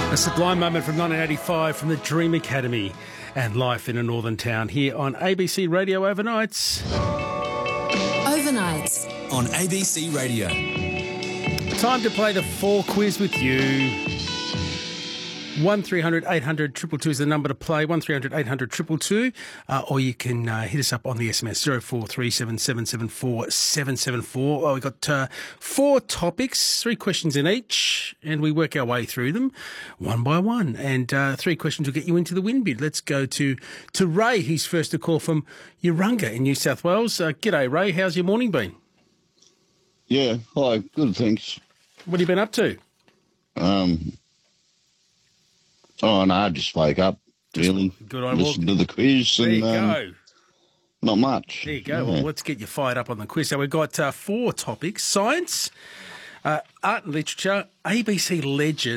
A sublime moment from 1985 from the Dream Academy and Life in a Northern Town here on ABC Radio Overnights. Overnights on ABC Radio. Time to play the Fall quiz with you. 1300 800 222 is the number to play, 1300 800 222, or you can hit us up on the SMS 0437774774. Well, we've got 4 topics, 3 questions in each, and we work our way through them one by one. And 3 questions will get you into the win bid. Let's go to Ray. He's first to call from Urunga in New South Wales. G'day, Ray. How's your morning been? Yeah, hi, good, thanks. What have you been up to? Oh, no, I just wake up, really. Good on listen to the quiz. There you and, go. Not much. There you go. Yeah. Well, let's get you fired up on the quiz. So we've got 4 topics: science, art and literature, ABC legend,